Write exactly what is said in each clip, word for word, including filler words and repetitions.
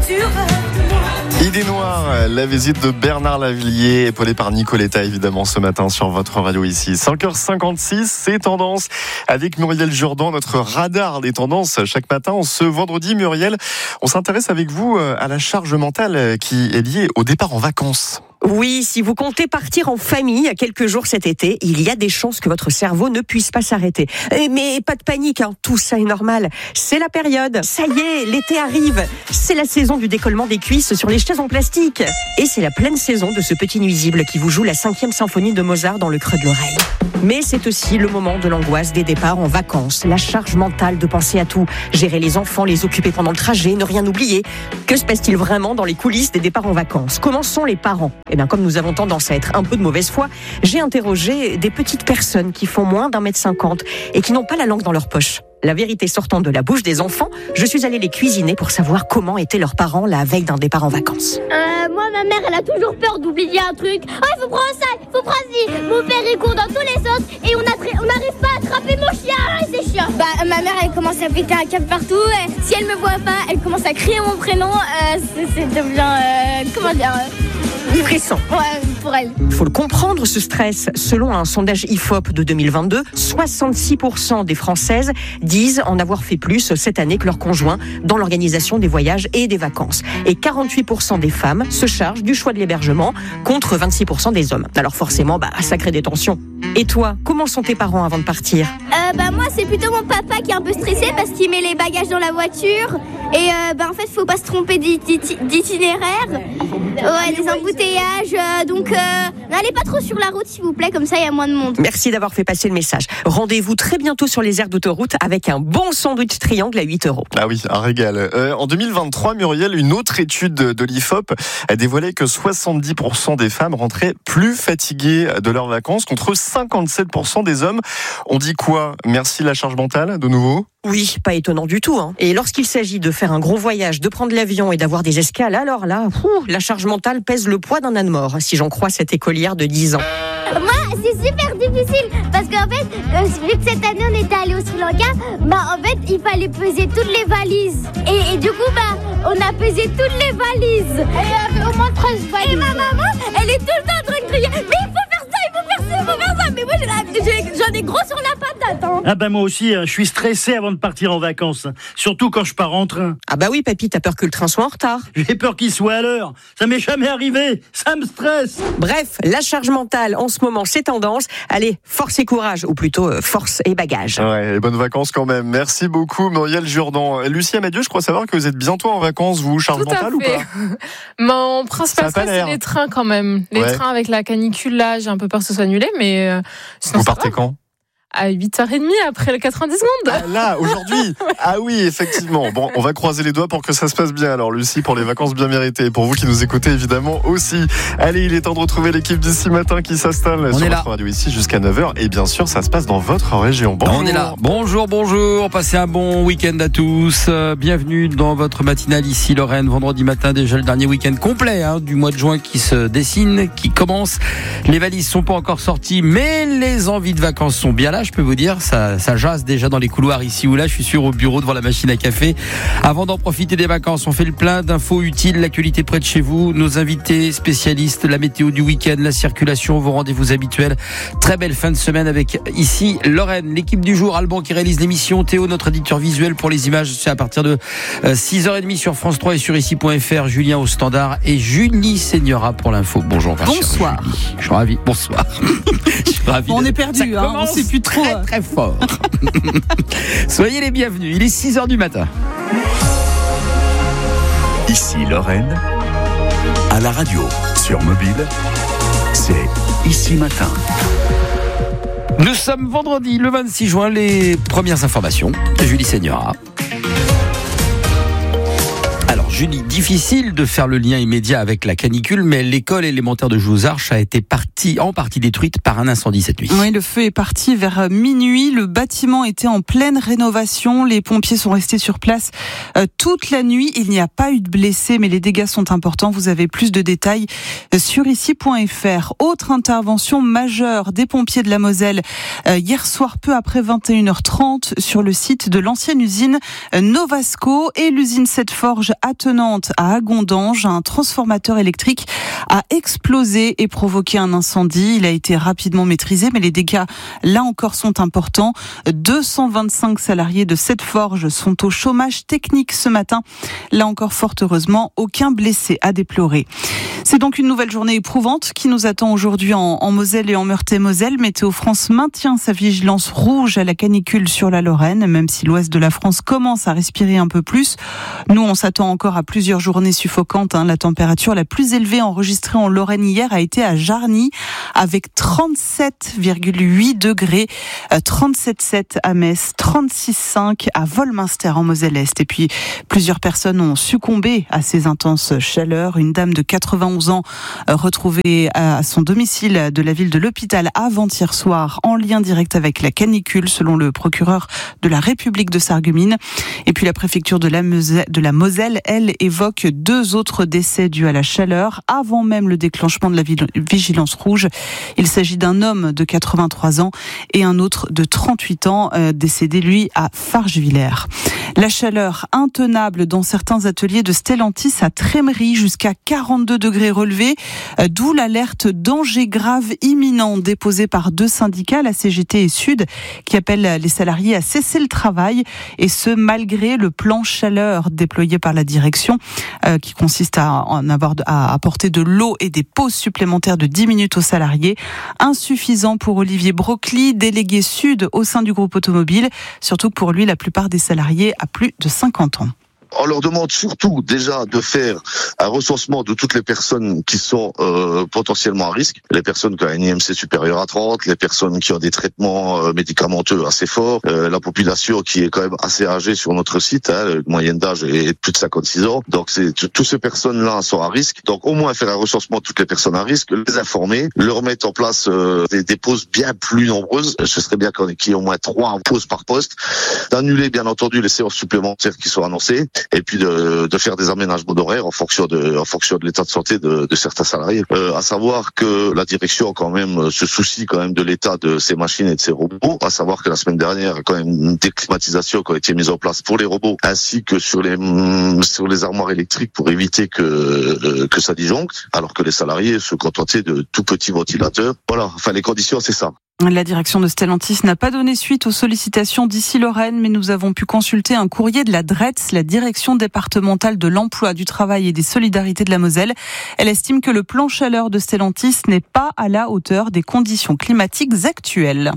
Idée noire, la visite de Bernard Lavilliers, épaulé par Nicoletta évidemment ce matin sur votre radio ici. cinq heures cinquante-six, c'est Tendance avec Muriel Jourdan, notre radar des tendances chaque matin. Ce vendredi, Muriel, on s'intéresse avec vous à la charge mentale qui est liée au départ en vacances. Oui, si vous comptez partir en famille à quelques jours cet été, il y a des chances que votre cerveau ne puisse pas s'arrêter. Mais pas de panique, hein, tout ça est normal. C'est la période. Ça y est, l'été arrive. C'est la saison du décollement des cuisses sur les chaises en plastique. Et c'est la pleine saison de ce petit nuisible qui vous joue la cinquième symphonie de Mozart dans le creux de l'oreille. Mais c'est aussi le moment de l'angoisse des départs en vacances, la charge mentale de penser à tout, gérer les enfants, les occuper pendant le trajet, ne rien oublier. Que se passe-t-il vraiment dans les coulisses des départs en vacances ? Comment sont les parents ? Eh bien, comme nous avons tendance à être un peu de mauvaise foi, j'ai interrogé des petites personnes qui font moins d'un mètre cinquante et qui n'ont pas la langue dans leur poche. La vérité sortant de la bouche des enfants, je suis allée les cuisiner pour savoir comment étaient leurs parents la veille d'un départ en vacances. Euh, moi, ma mère, elle a toujours peur d'oublier un truc. Oh, il faut prendre ça, il faut prendre ci. Mon père, il court dans tous les sens et on n'arrive pas à attraper mon chien. C'est chiant. Bah, ma mère, elle commence à péter un câble partout. Et si elle me voit pas, elle commence à crier mon prénom. Euh, c'est, c'est devient, euh, comment dire euh... Frisson. Ouais, pour elle. Il faut le comprendre, ce stress. Selon un sondage I F O P de deux mille vingt-deux, soixante-six pour cent des Françaises disent en avoir fait plus cette année que leur conjoint dans l'organisation des voyages et des vacances. Et quarante-huit pour cent des femmes se chargent du choix de l'hébergement contre vingt-six pour cent des hommes. Alors forcément, bah, ça crée des tensions. Et toi, comment sont tes parents avant de partir ? euh, bah, Moi, c'est plutôt mon papa qui est un peu stressé parce qu'il met les bagages dans la voiture. Et euh, bah, en fait, il ne faut pas se tromper d'itinéraire. Ouais, des embouteillages. Euh, donc, euh, n'allez pas trop sur la route, s'il vous plaît, comme ça, il y a moins de monde. Merci d'avoir fait passer le message. Rendez-vous très bientôt sur les aires d'autoroute avec un bon sandwich triangle à huit euros. Ah oui, un régal. Euh, en deux mille vingt-trois, Muriel, une autre étude de l'I F O P a dévoilé que soixante-dix pour cent des femmes rentraient plus fatiguées de leurs vacances contre cinquante-sept pour cent des hommes. On dit quoi ? Merci la charge mentale, de nouveau ? Oui, pas étonnant du tout. Hein. Et lorsqu'il s'agit de faire un gros voyage, de prendre l'avion et d'avoir des escales, alors là, ouh, la charge mentale pèse le poids d'un âne mort, si j'en crois cette écolière de dix ans. Moi, c'est super difficile parce qu'en fait, euh, vu que cette année on était allé au Sri Lanka, bah en fait, il fallait peser toutes les valises. Et, et du coup, bah, on a pesé toutes les valises. Elle avait au moins treize valises. Et ma maman, elle est tout le temps en train de crier, mais il faut faire ça, il faut faire ça, il faut faire ça. Mais moi, j'ai la, j'ai, j'en ai gros sur la patate. Hein. Ah bah moi aussi, hein, je suis stressé avant de partir en vacances. Hein. Surtout quand je pars en train. Ah bah oui, papy, t'as peur que le train soit en retard. J'ai peur qu'il soit à l'heure. Ça m'est jamais arrivé. Ça me stresse. Bref, la charge mentale en ce moment, c'est tendance. Allez, force et courage, ou plutôt euh, force et bagage. Ouais, et bonnes vacances quand même. Merci beaucoup, Muriel Jourdan. Lucie Amadieu, je crois savoir que vous êtes bientôt en vacances, vous, charge Tout mentale ou pas ? Mon principal stress, c'est les trains quand même. Les ouais. trains avec la canicule, là, j'ai un peu peur que ce soit annulé, mais euh, sinon vous ça partez va. Quand ? À huit heures trente après le quatre-vingt-dix secondes. Ah, là, aujourd'hui ouais. Ah oui, effectivement. Bon, on va croiser les doigts pour que ça se passe bien. Alors, Lucie, pour les vacances bien méritées. Pour vous qui nous écoutez, évidemment, aussi. Allez, il est temps de retrouver l'équipe d'ici matin qui s'installe on sur votre radio ici jusqu'à neuf heures. Et bien sûr, ça se passe dans votre région. Bonjour. On est là. Bonjour, bonjour. Passez un bon week-end à tous. Bienvenue dans votre matinale ici, Lorraine. Vendredi matin, déjà le dernier week-end complet hein, du mois de juin qui se dessine, qui commence. Les valises sont pas encore sorties, mais les envies de vacances sont bien là, je peux vous dire. Ça Ça, ça jase déjà dans les couloirs ici ou là. Je suis sûr au bureau devant la machine à café. Avant d'en profiter des vacances, on fait le plein d'infos utiles, l'actualité près de chez vous, nos invités spécialistes, la météo du week-end, la circulation, vos rendez-vous habituels. Très belle fin de semaine avec ici Lorraine. L'équipe du jour, Alban qui réalise l'émission, Théo notre éditeur visuel pour les images. C'est à partir de six heures trente sur France trois et sur ici point f r. Julien au standard et Julie Seigneura pour l'info. Bonjour. Bonsoir. Je suis ravi. Bonsoir. Je suis ravi. On est perdu, hein, on sait plus trop. Très, très fort. Soyez les bienvenus, il est six heures du matin. Ici Lorraine, à la radio, sur mobile, c'est Ici Matin. Nous sommes vendredi le vingt-six juin, les premières informations de Julie Seigneura. Alors Julie, difficile de faire le lien immédiat avec la canicule, mais l'école élémentaire de Jouzarches a été partie, en partie détruite par un incendie cette nuit. Oui, le feu est parti vers minuit. Le bâtiment était en pleine rénovation. Les pompiers sont restés sur place euh, toute la nuit. Il n'y a pas eu de blessés, mais les dégâts sont importants. Vous avez plus de détails sur ici point f r. Autre intervention majeure des pompiers de la Moselle euh, hier soir, peu après vingt et une heures trente, sur le site de l'ancienne usine euh, Novasco et l'usine Sept Forges à Te attenante à Agondange, un transformateur électrique a explosé et provoqué un incendie. Il a été rapidement maîtrisé, mais les dégâts, là encore, sont importants. deux cent vingt-cinq salariés de cette forge sont au chômage technique ce matin. Là encore, fort heureusement, aucun blessé à déplorer. C'est donc une nouvelle journée éprouvante qui nous attend aujourd'hui en, en Moselle et en Meurthe-et-Moselle. Météo France maintient sa vigilance rouge à la canicule sur la Lorraine, même si l'ouest de la France commence à respirer un peu plus. Nous, on s'attend encore à plusieurs journées suffocantes. Hein. La température la plus élevée enregistrée en Lorraine hier a été à Jarny, avec trente-sept virgule huit degrés, trente-sept virgule sept à Metz, trente-six virgule cinq à Volminster en Moselle-Est. Et puis, plusieurs personnes ont succombé à ces intenses chaleurs. Une dame de quatre-vingt-onze ans retrouvée à son domicile de la ville de l'Hôpital avant-hier soir, en lien direct avec la canicule, selon le procureur de la République de Sarreguemines. Et puis, la préfecture de la Moselle, de la Moselle, elle, évoque deux autres décès dus à la chaleur, avant même le déclenchement de la vigilance rouge. Il s'agit d'un homme de quatre-vingt-trois ans et un autre de trente-huit ans, euh, décédé, lui, à Fargevillers. La chaleur intenable dans certains ateliers de Stellantis à Trémery, jusqu'à quarante-deux degrés relevés, euh, d'où l'alerte danger grave imminent déposée par deux syndicats, la C G T et Sud, qui appellent les salariés à cesser le travail, et ce, malgré le plan chaleur déployé par la direction, euh, qui consiste à, en avoir, à apporter de l'eau et des pauses supplémentaires de dix minutes aux salariés. Insuffisant pour Olivier Brocli, délégué Sud au sein du groupe automobile, surtout que pour lui, la plupart des salariés a plus de cinquante ans. On leur demande surtout déjà de faire un recensement de toutes les personnes qui sont euh, potentiellement à risque, les personnes qui ont un I M C supérieur à trente, les personnes qui ont des traitements euh, médicamenteux assez forts, euh, la population qui est quand même assez âgée sur notre site, hein, la moyenne d'âge est de plus de cinquante-six ans, donc c'est toutes ces personnes-là sont à risque. Donc au moins faire un recensement de toutes les personnes à risque, les informer, leur mettre en place euh, des, des pauses bien plus nombreuses. Ce serait bien qu'on ait, qu'il y ait au moins trois pauses par poste, d'annuler bien entendu les séances supplémentaires qui sont annoncées, et puis de, de faire des aménagements d'horaire en fonction de, en fonction de l'état de santé de, de certains salariés. Euh, à savoir que la direction quand même se soucie quand même de l'état de ces machines et de ces robots. À savoir que la semaine dernière, quand même des climatisations qui ont été mises en place pour les robots, ainsi que sur les sur les armoires électriques pour éviter que euh, que ça disjoncte, alors que les salariés se contentaient de tout petits ventilateurs. Voilà. Enfin, les conditions, c'est ça. La direction de Stellantis n'a pas donné suite aux sollicitations d'ici Lorraine, mais nous avons pu consulter un courrier de la D R E T S, la direction départementale de l'emploi, du travail et des solidarités de la Moselle. Elle estime que le plan chaleur de Stellantis n'est pas à la hauteur des conditions climatiques actuelles.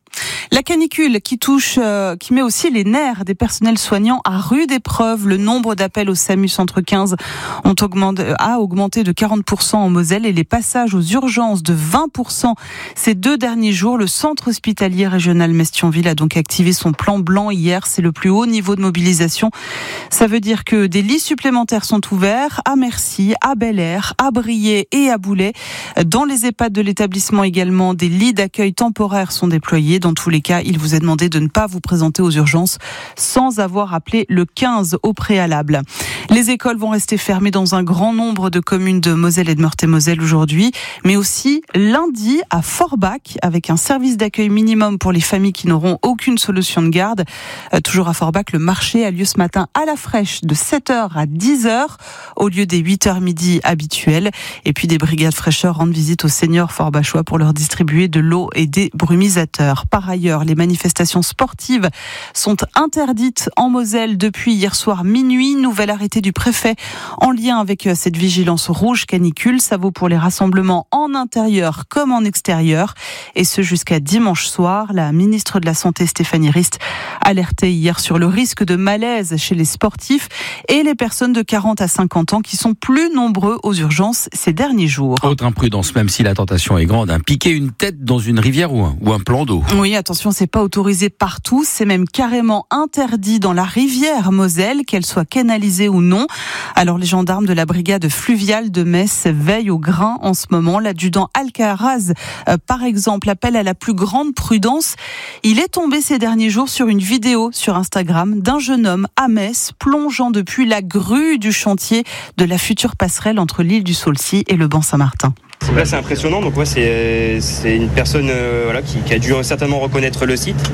La canicule qui touche, euh, qui met aussi les nerfs des personnels soignants à rude épreuve. Le nombre d'appels au SAMU Centre quinze ont augmenté, a augmenté de quarante pour cent en Moselle et les passages aux urgences de vingt pour cent ces deux derniers jours. Le centre hospitalier régional Metz-Thionville a donc activé son plan blanc hier. C'est le plus haut niveau de mobilisation. Ça veut dire que des lits supplémentaires sont ouverts à Mercy, à Bel-Air, à Briey et à Boulay. Dans les EHPAD de l'établissement également, des lits d'accueil temporaires sont déployés. Dans tous les cas, il vous est demandé de ne pas vous présenter aux urgences sans avoir appelé le quinze au préalable. Les écoles vont rester fermées dans un grand nombre de communes de Moselle et de Meurthe-et-Moselle aujourd'hui, mais aussi lundi à Forbach, avec un service d'accueil minimum pour les familles qui n'auront aucune solution de garde. Euh, toujours à Forbach, le marché a lieu ce matin à la fraîche de sept heures à dix heures au lieu des huit heures midi habituelles. Et puis des brigades fraîcheurs rendent visite aux seniors forbachois pour leur distribuer de l'eau et des brumisateurs. Par ailleurs, les manifestations sportives sont interdites en Moselle depuis hier soir minuit. Nouvel arrêté du préfet en lien avec cette vigilance rouge canicule. Ça vaut pour les rassemblements en intérieur comme en extérieur. Et ce jusqu'à dimanche soir. La ministre de la Santé, Stéphanie Rist, alertait hier sur le risque de malaise chez les sportifs et les personnes de quarante à cinquante ans qui sont plus nombreux aux urgences ces derniers jours. Autre imprudence, même si la tentation est grande, hein, piquer une tête dans une rivière ou un, ou un plan d'eau. Oui, attention, c'est pas autorisé partout, c'est même carrément interdit dans la rivière Moselle, qu'elle soit canalisée ou non. Alors les gendarmes de la brigade fluviale de Metz veillent au grain en ce moment. L'adjudant Alcaraz, euh, par exemple, appelle à la plus grande prudence. Il est tombé ces derniers jours sur une vidéo sur Instagram d'un jeune homme à Metz plongeant depuis la grue du chantier de la future passerelle entre l'île du Saulcy et le banc Saint-Martin. Là, c'est impressionnant. Donc, ouais, c'est, c'est une personne euh, voilà, qui, qui a dû certainement reconnaître le site.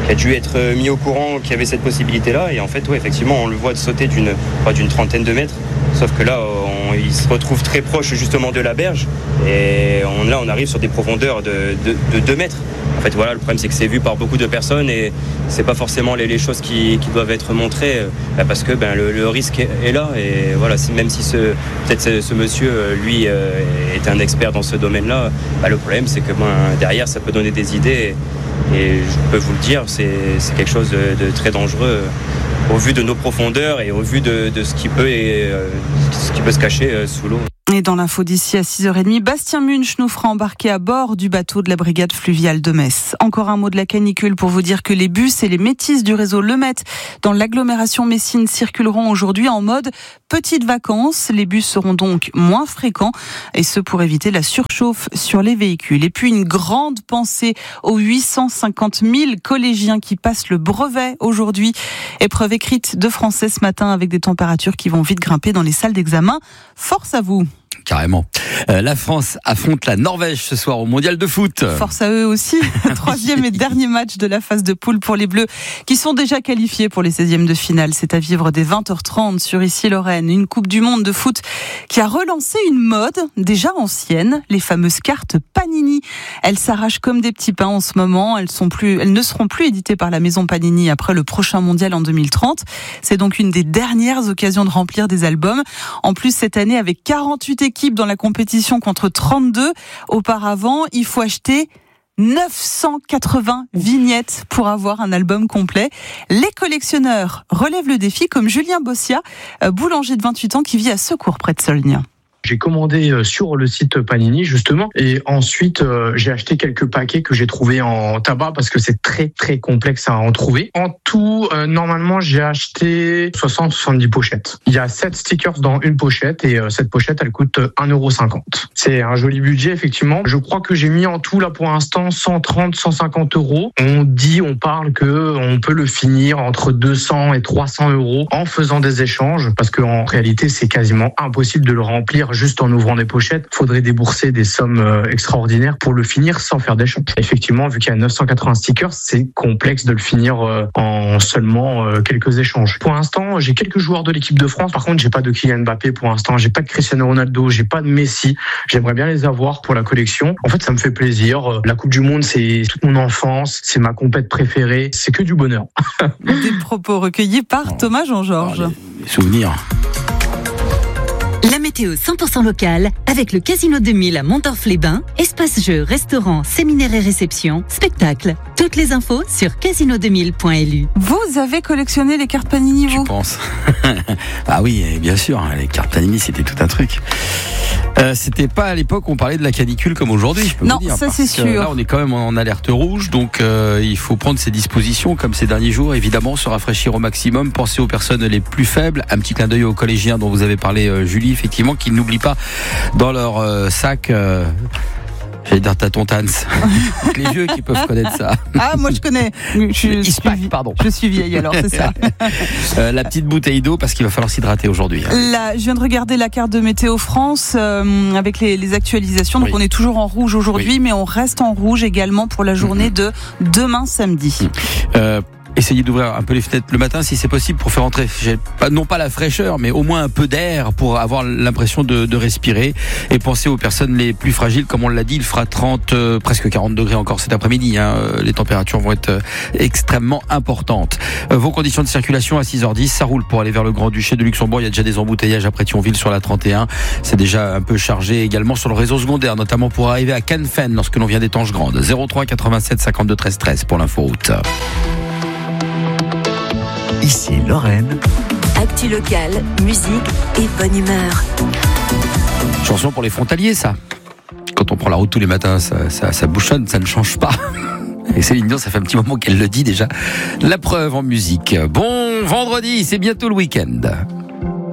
qui a dû être mis au courant qu'il y avait cette possibilité-là. Et en fait, ouais, effectivement, on le voit sauter d'une, d'une trentaine de mètres. Sauf que là, on, il se retrouve très proche justement de la berge. Et on, là, on arrive sur des profondeurs de, de, de deux mètres. En fait, voilà, le problème, c'est que c'est vu par beaucoup de personnes et c'est pas forcément les, les choses qui, qui doivent être montrées bah, parce que ben, le, le risque est, est là. Et voilà, même si ce, peut-être ce, ce monsieur, lui, euh, est un expert dans ce domaine-là, bah, le problème, c'est que ben, derrière, ça peut donner des idées. Et, et je peux vous le dire, c'est, c'est quelque chose de, de très dangereux au vu de nos profondeurs et au vu de, de ce qui peut, et, euh, ce qui peut se cacher euh, sous l'eau. Et dans l'info d'ici à six heures trente, Bastien Munch nous fera embarquer à bord du bateau de la brigade fluviale de Metz. Encore un mot de la canicule pour vous dire que les bus et les métis du réseau Lemait dans l'agglomération messine circuleront aujourd'hui en mode petites vacances. Les bus seront donc moins fréquents et ce pour éviter la surchauffe sur les véhicules. Et puis une grande pensée aux huit cent cinquante mille collégiens qui passent le brevet aujourd'hui. Épreuve écrite de français ce matin avec des températures qui vont vite grimper dans les salles d'examen. Force à vous. Carrément. Euh, la France affronte la Norvège ce soir au Mondial de foot. Force à eux aussi. Troisième et dernier match de la phase de poule pour les Bleus qui sont déjà qualifiés pour les seizièmes de finale. C'est à vivre dès vingt heures trente sur Ici Lorraine. Une Coupe du Monde de foot qui a relancé une mode déjà ancienne, les fameuses cartes Panini. Elles s'arrachent comme des petits pains en ce moment. Elles, sont plus, elles ne seront plus éditées par la maison Panini après le prochain Mondial en deux mille trente. C'est donc une des dernières occasions de remplir des albums. En plus, cette année, avec quarante-huit équipes dans la compétition contre trente-deux. Auparavant, il faut acheter neuf cent quatre-vingts vignettes pour avoir un album complet. Les collectionneurs relèvent le défi, comme Julien Bossia, boulanger de vingt-huit ans qui vit à Secours près de Solgnes. J'ai commandé sur le site Panini justement et ensuite euh, j'ai acheté quelques paquets que j'ai trouvés en tabac parce que c'est très très complexe à en trouver. En tout, euh, normalement j'ai acheté soixante à soixante-dix pochettes. Il y a sept stickers dans une pochette et euh, cette pochette elle coûte un euro cinquante. C'est un joli budget effectivement. Je crois que j'ai mis en tout là pour l'instant cent trente à cent cinquante euros. On dit, on parle que on peut le finir entre deux cents et trois cents euros en faisant des échanges parce qu'en réalité c'est quasiment impossible de le remplir juste en ouvrant des pochettes. Il faudrait débourser des sommes extraordinaires pour le finir sans faire d'échange. Effectivement, vu qu'il y a neuf cent quatre-vingts stickers, c'est complexe de le finir en seulement quelques échanges. Pour l'instant, j'ai quelques joueurs de l'équipe de France. Par contre, j'ai pas de Kylian Mbappé pour l'instant. J'ai pas de Cristiano Ronaldo. J'ai pas de Messi. J'aimerais bien les avoir pour la collection. En fait, ça me fait plaisir. La Coupe du Monde, c'est toute mon enfance. C'est ma compète préférée. C'est que du bonheur. Des propos recueillis par Thomas Jean-Georges. Oh, les, les souvenirs. La météo cent pour cent locale avec le Casino deux mille à Montorf-les-Bains, espace jeux, restaurant, séminaire et réception, spectacle. Toutes les infos sur casino deux mille point l u. Vous avez collectionné les cartes Panini, vous ? Je pense. Ah oui, bien sûr, les cartes Panini, c'était tout un truc. Euh, c'était pas à l'époque où on parlait de la canicule comme aujourd'hui, je peux non, vous dire. Non, ça c'est sûr. Là, on est quand même en alerte rouge, donc euh, il faut prendre ses dispositions comme ces derniers jours, évidemment, se rafraîchir au maximum, penser aux personnes les plus faibles. Un petit clin d'œil aux collégiens dont vous avez parlé, euh, Julie, effectivement, qui n'oublient pas dans leur euh, sac... Euh, J'allais dire Taton Tans. Les vieux qui peuvent connaître ça. Ah, moi je connais. Je suis, Ispac, pardon. Je suis vieille alors, c'est ça. euh, la petite bouteille d'eau parce qu'il va falloir s'hydrater aujourd'hui. Hein. Là, je viens de regarder la carte de Météo France euh, avec les, les actualisations. Donc oui. On est toujours en rouge aujourd'hui, oui. Mais on reste en rouge également pour la journée mmh. de demain samedi. Mmh. Euh, Essayez d'ouvrir un peu les fenêtres le matin si c'est possible pour faire entrer, pas, non pas la fraîcheur, mais au moins un peu d'air pour avoir l'impression de, de respirer. Et pensez aux personnes les plus fragiles, comme on l'a dit, il fera trente, euh, presque quarante degrés encore cet après-midi. Hein. Les températures vont être euh, extrêmement importantes. Euh, vos conditions de circulation à six heures dix, ça roule pour aller vers le Grand-Duché de Luxembourg. Il y a déjà des embouteillages après Thionville sur la trente et un. C'est déjà un peu chargé également sur le réseau secondaire, notamment pour arriver à Cannes-Fen lorsque l'on vient des Tanges-Grandes. zéro trois quatre-vingt-sept cinquante-deux treize treize pour l'inforoute. Ici Lorraine. Actu locale, musique et bonne humeur. Chanson pour les frontaliers, ça. Quand on prend la route tous les matins, ça, ça, ça bouchonne, ça ne change pas. Et Céline Dion, ça fait un petit moment qu'elle le dit déjà. La preuve en musique. Bon vendredi, c'est bientôt le week-end.